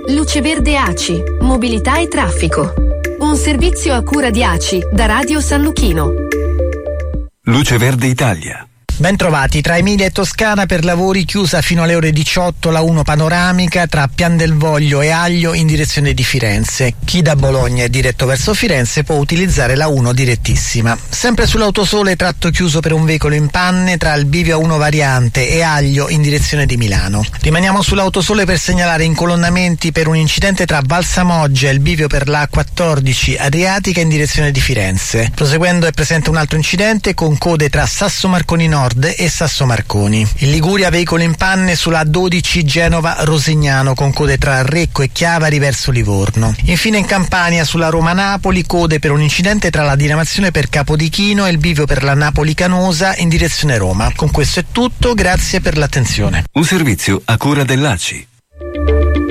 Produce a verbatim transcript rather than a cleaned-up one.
Luce Verde A C I, mobilità e traffico. Un servizio a cura di A C I da Radio San Luchino. Luce Verde Italia. Bentrovati, tra Emilia e Toscana per lavori chiusa fino alle ore diciotto la uno panoramica tra Pian del Voglio e Aglio in direzione di Firenze. Chi da Bologna è diretto verso Firenze può utilizzare la uno direttissima. Sempre sull'autosole tratto chiuso per un veicolo in panne tra il bivio A uno variante e Aglio in direzione di Milano. Rimaniamo sull'autosole per segnalare incolonnamenti per un incidente tra Valsamoggia e il bivio per la A quattordici Adriatica in direzione di Firenze. Proseguendo è presente un altro incidente con code tra Sasso Marconi Nord e Sasso Marconi. In Liguria veicolo in panne sulla A dodici Genova Rosignano con code tra Recco e Chiavari verso Livorno. Infine in Campania sulla Roma Napoli code per un incidente tra la diramazione per Capodichino e il bivio per la Napoli Canosa in direzione Roma. Con questo è tutto, grazie per l'attenzione. Un servizio a cura dell'A C I.